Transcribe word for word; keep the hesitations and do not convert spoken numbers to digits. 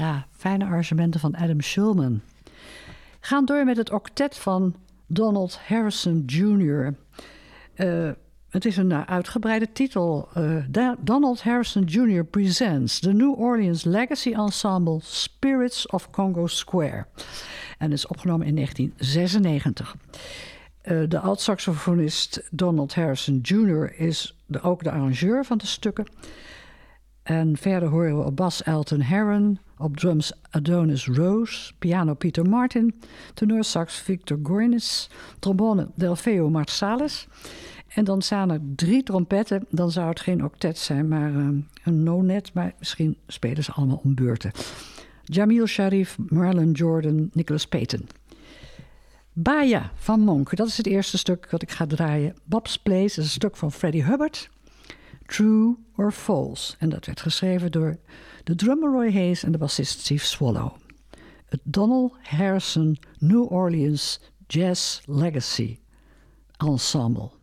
Ja, fijne arrangementen van Adam Shulman. Gaan door met het octet van Donald Harrison junior Uh, het is een uh, uitgebreide titel. Uh, da- Donald Harrison junior presents the New Orleans Legacy Ensemble Spirits of Congo Square. En is opgenomen in negentien zesennegentig. Uh, de alt-saxofonist Donald Harrison junior is de, ook de arrangeur van de stukken. En verder horen we op bas Elton Herron, op drums Adonis Rose, piano Peter Martin, tenorsax Victor Goines, trombone Delfeo Marsales. En dan staan er drie trompetten. Dan zou het geen octet zijn, maar uh, een no-net. Maar misschien spelen ze allemaal om beurten. Jamil Sharif, Marlon Jordan, Nicholas Payton. Baya van Monk, dat is het eerste stuk dat ik ga draaien. Bob's Place is een stuk van Freddie Hubbard. True or False. En dat werd geschreven door de drummer Roy Hayes en de bassist Steve Swallow. Het Donald Harrison New Orleans Jazz Legacy Ensemble.